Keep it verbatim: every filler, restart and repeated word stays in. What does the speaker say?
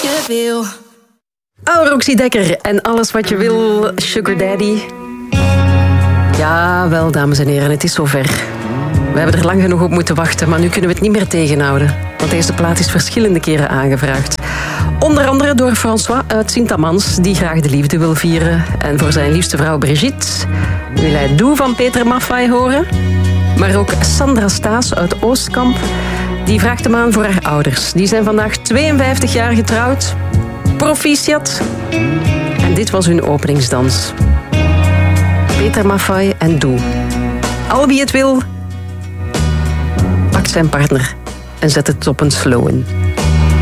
je wil. Oh, Roxy Dekker en alles wat je wil, Sugar Daddy. Ja, wel, dames en heren, het is zover. We hebben er lang genoeg op moeten wachten, maar nu kunnen we het niet meer tegenhouden. Want deze plaat is verschillende keren aangevraagd. Onder andere door François uit Sint-Amans, die graag de liefde wil vieren. En voor zijn liefste vrouw Brigitte wil hij Doe van Peter Maffay horen. Maar ook Sandra Staes uit Oostkamp, die vraagt hem aan voor haar ouders. Die zijn vandaag tweeënvijftig jaar getrouwd. Proficiat. En dit was hun openingsdans. Peter Maffay en Doe. Al wie het wil, pakt zijn partner en zet het op een slow in.